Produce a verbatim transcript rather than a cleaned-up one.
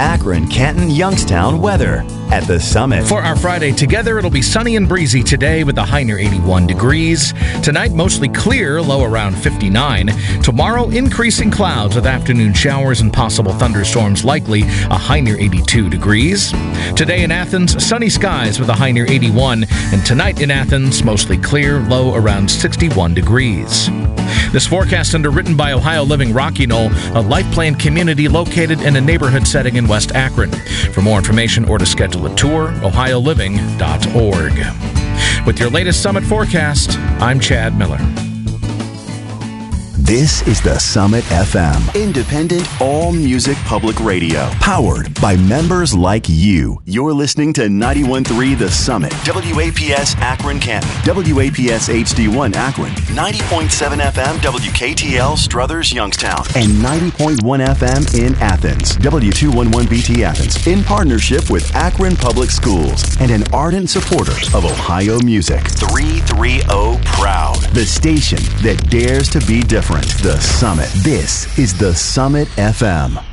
Akron, Canton, Youngstown weather at the Summit. For our Friday together, it'll be sunny and breezy today with a high near eighty-one degrees. Tonight, mostly clear, low around fifty-nine. Tomorrow, increasing clouds with afternoon showers and possible thunderstorms likely, a high near eighty-two degrees. Today in Athens, sunny skies with a high near eighty-one. And tonight in Athens, mostly clear, low around sixty-one degrees. This forecast underwritten by Ohio Living Rocky Knoll, a life plan community located in a neighborhood setting in West Akron. For more information or to schedule a tour, ohio living dot org. With your latest Summit forecast, I'm Chad Miller. This is the Summit F M, independent all-music public radio, powered by members like you. You're listening to ninety-one point three The Summit, W A P S Akron Canton, W A P S H D one Akron, ninety point seven F M W K T L Struthers Youngstown, and ninety point one F M in Athens, W two eleven B T Athens, in partnership with Akron Public Schools and an ardent supporter of Ohio music. three thirty Proud, the station that dares to be different. The Summit. This is the Summit F M.